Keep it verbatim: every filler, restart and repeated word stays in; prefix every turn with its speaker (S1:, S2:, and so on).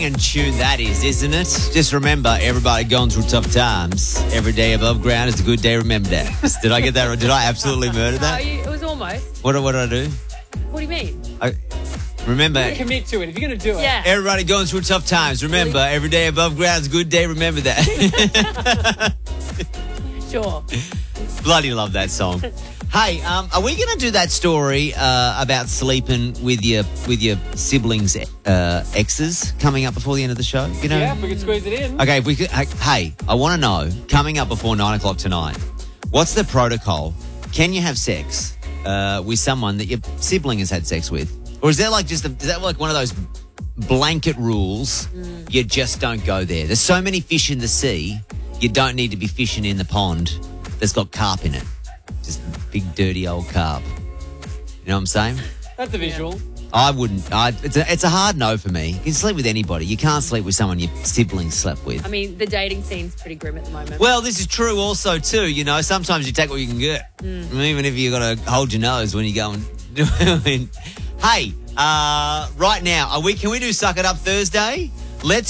S1: And tune that is, isn't it? Just remember, everybody going through tough times. Every day above ground is a good day. Remember that. Did I get that right? Did I absolutely murder
S2: No,
S1: that?
S2: you, it was almost.
S1: What, what did I do?
S2: What do you mean?
S1: I, remember,
S3: Commit to it. If you're going to do it.
S2: Yeah.
S1: everybody going through tough times. Remember, every day above ground is a good day. Remember that.
S2: Sure.
S1: Bloody love that song. Hey, um, are we going to do that story uh, about sleeping with your with your siblings' uh, exes coming up before the end of the show? You know.
S3: Yeah, if we could squeeze it in.
S1: Okay, if we could, hey, I want to know, coming up before nine o'clock tonight, what's the protocol? Can you have sex uh, with someone that your sibling has had sex with? Or is that like just, a, is that like one of those blanket rules? Mm. You just don't go there. There's so many fish in the sea, you don't need to be fishing in the pond that's got carp in it. Just big, dirty old carp. You know what I'm saying?
S3: That's a visual.
S1: I wouldn't. I, it's, a, it's a hard no for me. You can sleep with anybody. You can't sleep with someone your siblings slept with.
S2: I mean, the dating scene's pretty grim at the moment.
S1: Well, this is true also, too. You know, sometimes you take what you can get. Mm. Even if you got to hold your nose when you go and do it. Hey, uh, right now, are we? Can we do Suck It Up Thursday? Let's